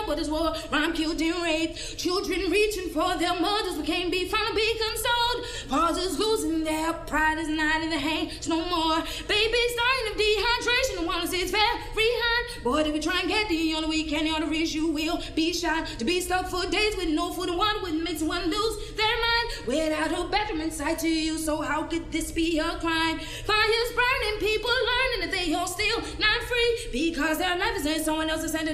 what is war, rhyme, killed, and raped. Children reaching for their mothers but can't be found to be consoled. Fathers losing their pride is not in the hands no more. Babies dying of dehydration, the wellness is very high. Boy, if you try and get the only way can the arteries, you will be shot. To be stuck for days with no food and water wouldn't make someone lose their mind. Without a bedroom inside to you, so how could this be a crime? Fires burning, people learning that they are still not free because their life is in someone else's hand.